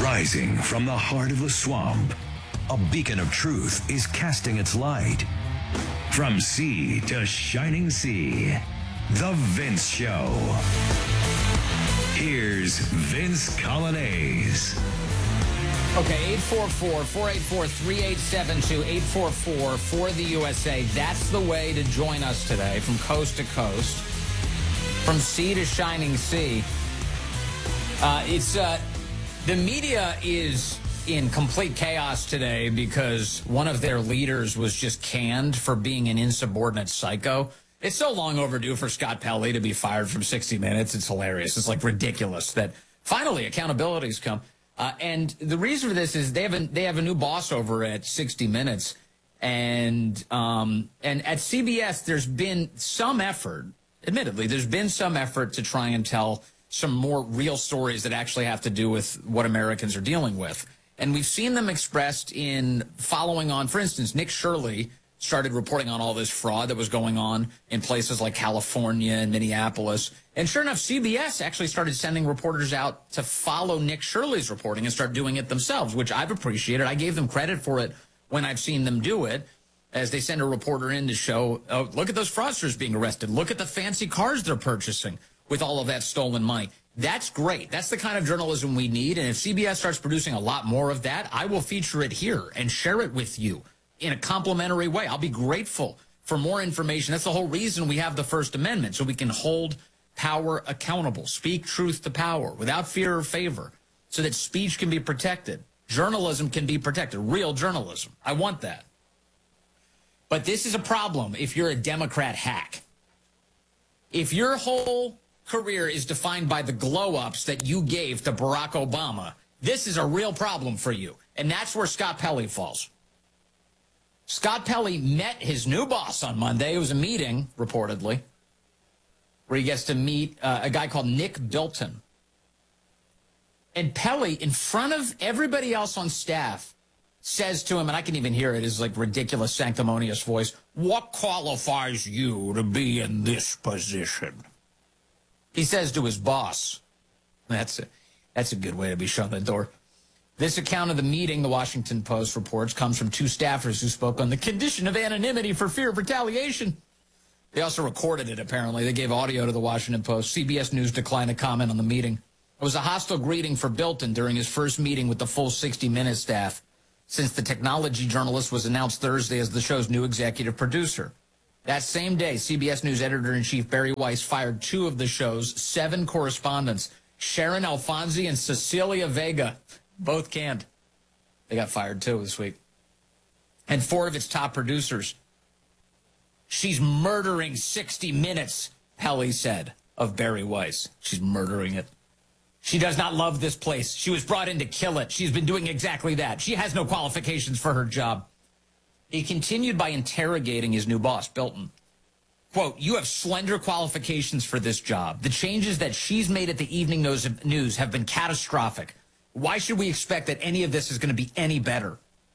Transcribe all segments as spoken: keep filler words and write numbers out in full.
Rising from the heart of the swamp, a beacon of truth is casting its light. From sea to shining sea, The Vince Show. Here's Vince Coglianese. Okay, eight four four, four eight four, three eight seven two, eight four four for the U S A. That's the way to join us today from coast to coast, from sea to shining sea. Uh, it's uh, the media is in complete chaos today because one of their leaders was just canned for being an insubordinate psycho. It's so long overdue for Scott Pelley to be fired from sixty minutes. It's hilarious. It's like ridiculous that finally accountability's come. Uh, and the reason for this is they have a, they have a new boss over at sixty minutes. And, um, and at C B S, there's been some effort, admittedly, there's been some effort to try and tell some more real stories that actually have to do with what Americans are dealing with. And we've seen them expressed in following on, for instance, Nick Shirley started reporting on all this fraud that was going on in places like California and Minneapolis. And sure enough, C B S actually started sending reporters out to follow Nick Shirley's reporting and start doing it themselves, which I've appreciated. I gave them credit for it when I've seen them do it, as they send a reporter in to show, oh, look at those fraudsters being arrested. Look at the fancy cars they're purchasing with all of that stolen money. That's great. That's the kind of journalism we need. And if C B S starts producing a lot more of that, I will feature it here and share it with you in a complimentary way. I'll be grateful for more information. That's the whole reason we have the First Amendment, so we can hold power accountable, speak truth to power without fear or favor, so that speech can be protected. Journalism can be protected, real journalism. I want that. But this is a problem if you're a Democrat hack. If your whole career is defined by the glow-ups that you gave to Barack Obama, this is a real problem for you. And that's where Scott Pelley falls. Scott Pelley met his new boss on Monday. It was a meeting, reportedly, where he gets to meet uh, a guy called Nick Bilton. And Pelley, in front of everybody else on staff, says to him, and I can even hear it, his like ridiculous sanctimonious voice, "What qualifies you to be in this position?" He says to his boss. That's a, that's a good way to be shut the door. This account of the meeting, the Washington Post reports, comes from two staffers who spoke on the condition of anonymity for fear of retaliation. They also recorded it, apparently. They gave audio to the Washington Post. C B S News declined to comment on the meeting. It was a hostile greeting for Bilton during his first meeting with the full sixty minute staff, since the technology journalist was announced Thursday as the show's new executive producer. That same day, C B S News editor-in-chief Barry Weiss fired two of the show's seven correspondents, Sharon Alfonsi and Cecilia Vega, both canned. They got fired, too, this week. And four of its top producers. She's murdering sixty minutes, Pelley said of Barry Weiss. She's murdering it. She does not love this place. She was brought in to kill it. She's been doing exactly that. She has no qualifications for her job. He continued by interrogating his new boss, Bilton. Quote, "You have slender qualifications for this job. The changes that she's made at the Evening News have been catastrophic. Why should we expect that any of this is going to be any better?"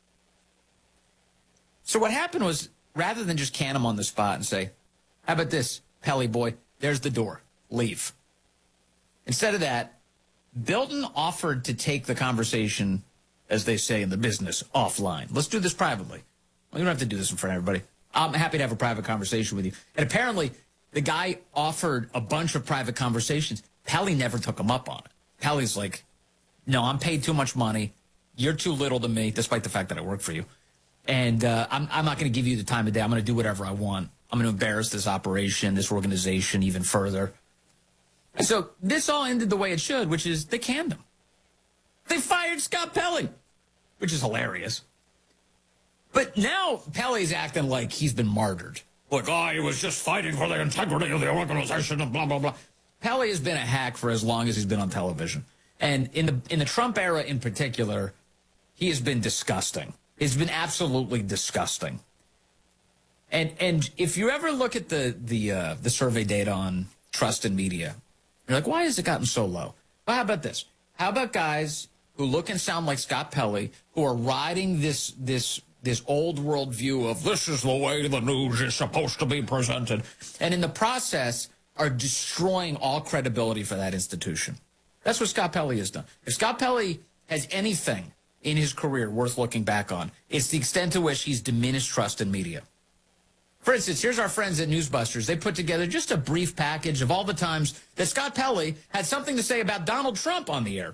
So what happened was, rather than just can him on the spot and say, "How about this, Pelley boy? There's the door. Leave." Instead of that, Bilton offered to take the conversation, as they say in the business, offline. Let's do this privately. Well, you don't have to do this in front of everybody. I'm happy to have a private conversation with you. And apparently, the guy offered a bunch of private conversations. Pelley never took him up on it. Pelley's like, "No, I'm paid too much money. You're too little to me, despite the fact that I work for you. And uh, I'm, I'm not going to give you the time of day. I'm going to do whatever I want. I'm going to embarrass this operation, this organization even further." And so this all ended the way it should, which is they canned him. They fired Scott Pelley, which is hilarious. But now Pelley's acting like he's been martyred. Like, oh, he was just fighting for the integrity of the organization and blah, blah, blah. Pelley has been a hack for as long as he's been on television. And in the in the Trump era in particular, he has been disgusting. He's been absolutely disgusting. And and if you ever look at the the uh, the survey data on trust in media, you're like, why has it gotten so low? Well, how about this? How about guys who look and sound like Scott Pelley, who are riding this this this old world view of this is the way the news is supposed to be presented, and in the process are destroying all credibility for that institution. That's what Scott Pelley has done. If Scott Pelley has anything in his career worth looking back on, it's the extent to which he's diminished trust in media. For instance, here's our friends at Newsbusters. They put together just a brief package of all the times that Scott Pelley had something to say about Donald Trump on the air.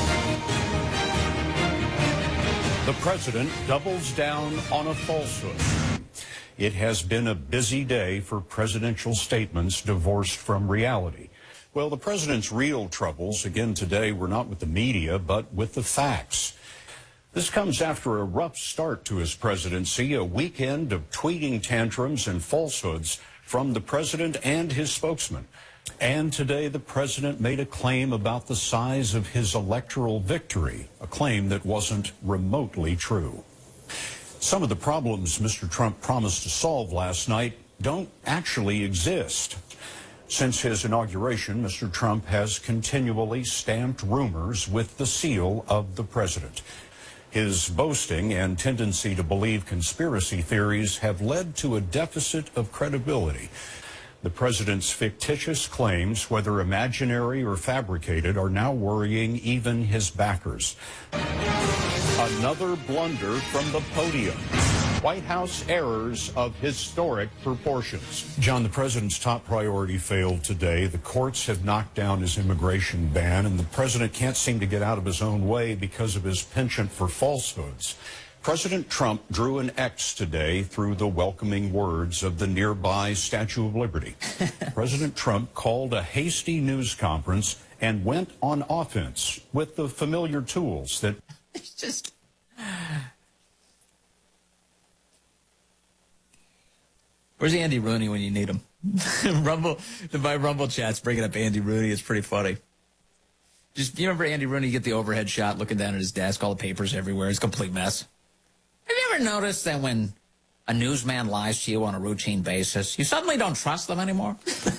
The president doubles down on a falsehood. It has been a busy day for presidential statements divorced from reality. Well, the president's real troubles, again today, were not with the media, but with the facts. This comes after a rough start to his presidency, a weekend of tweeting tantrums and falsehoods from the president and his spokesman. And today the president made a claim about the size of his electoral victory, a claim that wasn't remotely true. Some of the problems Mister Trump promised to solve last night don't actually exist. Since his inauguration, Mister Trump has continually stamped rumors with the seal of the president. His boasting and tendency to believe conspiracy theories have led to a deficit of credibility. The president's fictitious claims, whether imaginary or fabricated, are now worrying even his backers. Another blunder from the podium. White House errors of historic proportions. John, the president's top priority failed today. The courts have knocked down his immigration ban, and the president can't seem to get out of his own way because of his penchant for falsehoods. President Trump drew an X today through the welcoming words of the nearby Statue of Liberty. President Trump called a hasty news conference and went on offense with the familiar tools that... It's just... Where's Andy Rooney when you need him? Rumble, my Rumble chat's bringing up Andy Rooney. It's pretty funny. Just, you remember Andy Rooney get the overhead shot looking down at his desk, all the papers everywhere. It's a complete mess. Have you ever noticed that when a newsman lies to you on a routine basis, you suddenly don't trust them anymore?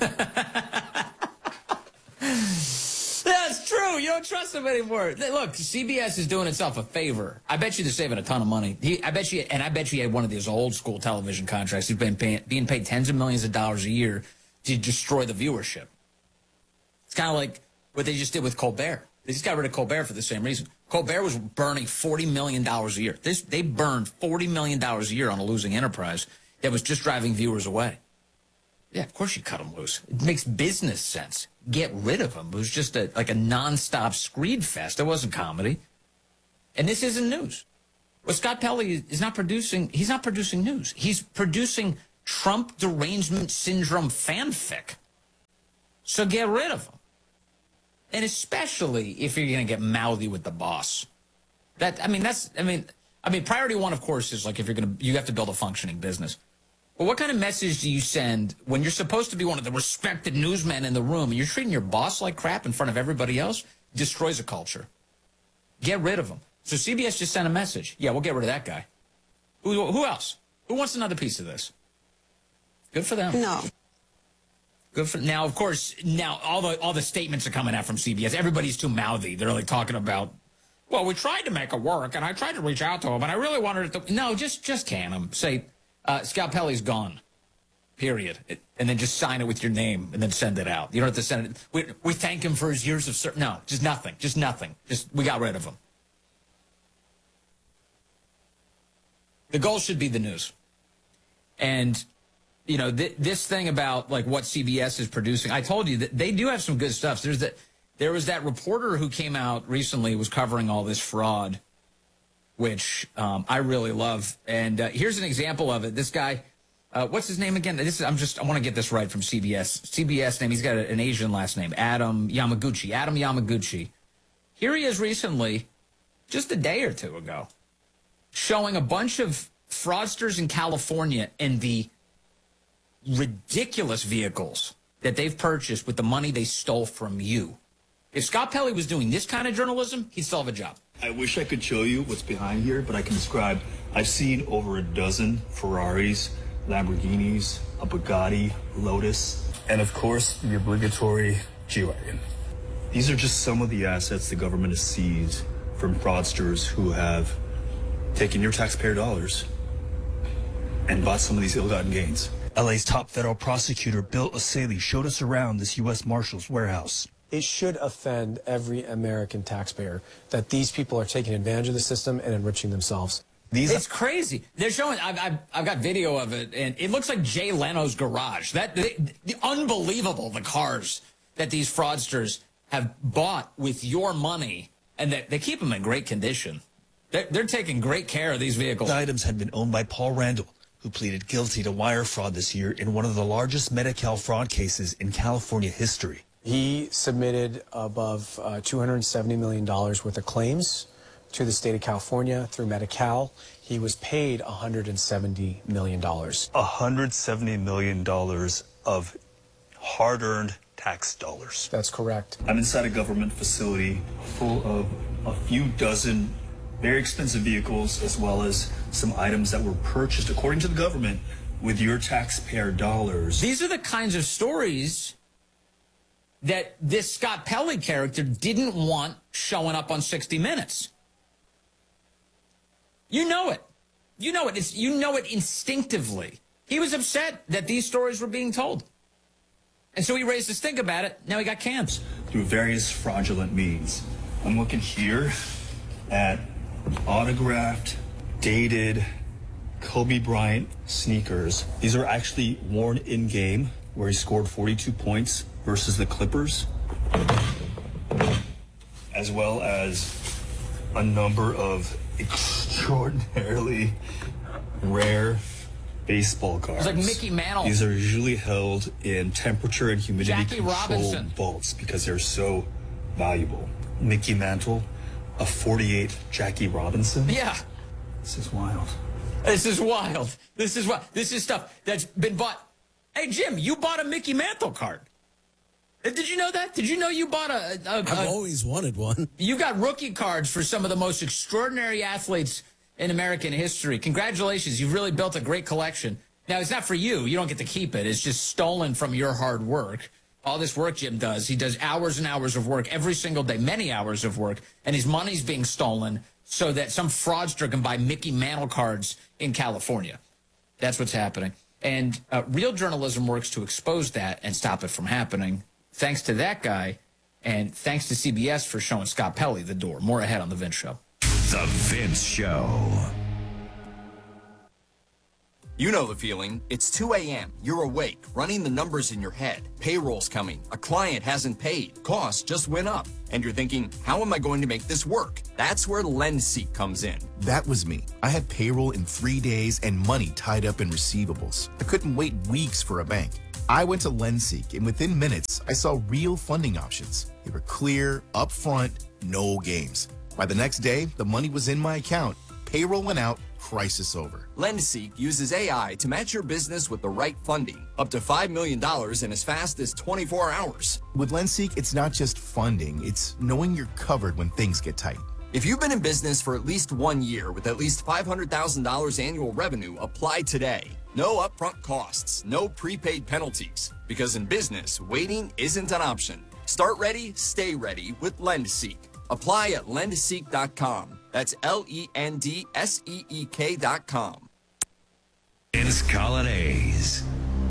That's true. You don't trust them anymore. Look, C B S is doing itself a favor. I bet you they're saving a ton of money. He, I bet you, and I bet you he had one of these old school television contracts. He's been paying, being paid tens of millions of dollars a year to destroy the viewership. It's kind of like what they just did with Colbert. They just got rid of Colbert for the same reason. Colbert was burning forty million dollars a year. This, they burned forty million dollars a year on a losing enterprise that was just driving viewers away. Yeah, of course you cut him loose. It makes business sense. Get rid of him. It was just a, like a nonstop screed fest. It wasn't comedy. And this isn't news. Well, Scott Pelley is not producing, he's not producing news. He's producing Trump derangement syndrome fanfic. So get rid of him. And especially if you're going to get mouthy with the boss. That, I mean, that's, I mean, I mean, priority one, of course, is like if you're going to, you have to build a functioning business. But what kind of message do you send when you're supposed to be one of the respected newsmen in the room and you're treating your boss like crap in front of everybody else? Destroys a culture. Get rid of him. So C B S just sent a message. Yeah, we'll get rid of that guy. Who, who else? Who wants another piece of this? Good for them. No. Good for now. Of course, now all the all the statements are coming out from C B S. Everybody's too mouthy. They're like talking about, well, we tried to make it work, and I tried to reach out to him, and I really wanted it to. No, just just can him. Say, uh, Scott Pelley's gone. Period. It, and then just sign it with your name, and then send it out. You don't have to send it. We we thank him for his years of service. No, just nothing. Just nothing. Just we got rid of him. The goal should be the news, and. You know, th this thing about like what C B S is producing, I told you that they do have some good stuff. There's that, there was that reporter who came out recently, was covering all this fraud, which um, I really love. And uh, here's an example of it. This guy, uh, what's his name again? This is, I'm just, I want to get this right from C B S. C B S name, he's got a, an Asian last name, Adam Yamaguchi. Adam Yamaguchi. Here he is recently, just a day or two ago, showing a bunch of fraudsters in California and the ridiculous vehicles that they've purchased with the money they stole from you. If Scott Pelley was doing this kind of journalism, he'd still have a job. I wish I could show you what's behind here, but I can describe. I've seen over a dozen Ferraris, Lamborghinis, a Bugatti, Lotus, and of course, the obligatory G-Wagon. These are just some of the assets the government has seized from fraudsters who have taken your taxpayer dollars and bought some of these ill-gotten gains. L A's top federal prosecutor, Bill O'Saley, showed us around this U S Marshals warehouse. it should offend every American taxpayer that these people are taking advantage of the system and enriching themselves. These it's crazy. They're showing. I've, I've I've got video of it, and it looks like Jay Leno's garage. That the, the unbelievable the cars that these fraudsters have bought with your money, and they, they keep them in great condition. They're, they're taking great care of these vehicles. The items had been owned by Paul Randall, who pleaded guilty to wire fraud this year in one of the largest Medi-Cal fraud cases in California history. He submitted above uh, two hundred seventy million dollars worth of claims to the state of California through Medi-Cal. He was paid one hundred seventy million dollars. one hundred seventy million dollars of hard-earned tax dollars. That's correct. I'm inside a government facility full of a few dozen very expensive vehicles, as well as some items that were purchased, according to the government, with your taxpayer dollars. These are the kinds of stories that this Scott Pelley character didn't want showing up on sixty minutes. You know it. You know it. It's, you know it instinctively. He was upset that these stories were being told. And so he raised his stink about it. Now he got cams. Through various fraudulent means. I'm looking here at autographed, dated Kobe Bryant sneakers. These are actually worn in-game, where he scored forty-two points versus the Clippers, as well as a number of extraordinarily rare baseball cards. It's like Mickey Mantle. These are usually held in temperature and humidity Jackie controlled Robinson. vaults because they're so valuable. Mickey Mantle, a forty-eight Jackie Robinson. Yeah. This is wild. This is wild. This is what this is stuff that's been bought. Hey Jim, you bought a Mickey Mantle card. Did you know that? Did you know you bought a, a, a I've always wanted one. You got rookie cards for some of the most extraordinary athletes in American history. Congratulations. You've really built a great collection. Now, it's not for you. You don't get to keep it. It's just stolen from your hard work. All this work Jim does, he does hours and hours of work every single day, many hours of work, and his money's being stolen so that some fraudster can buy Mickey Mantle cards in California. That's what's happening. And uh, real journalism works to expose that and stop it from happening. Thanks to that guy, and thanks to C B S for showing Scott Pelley the door. More ahead on The Vince Show. The Vince Show. You know the feeling. It's two a m You're awake, running the numbers in your head. Payroll's coming. A client hasn't paid. Costs just went up. And you're thinking, how am I going to make this work? That's where LendSeek comes in. That was me. I had payroll in three days and money tied up in receivables. I couldn't wait weeks for a bank. I went to LendSeek, and within minutes, I saw real funding options. They were clear, upfront, no games. By the next day, the money was in my account. Payroll went out, crisis over. LendSeek uses A I to match your business with the right funding, up to five million dollars in as fast as twenty-four hours. With LendSeek, it's not just funding, it's knowing you're covered when things get tight. If you've been in business for at least one year with at least five hundred thousand dollars annual revenue, apply today. No upfront costs, no prepaid penalties. Because in business, waiting isn't an option. Start ready, stay ready with LendSeek. Apply at lend seek dot com. That's L E N D S E E K dot com. Vince Colonnese.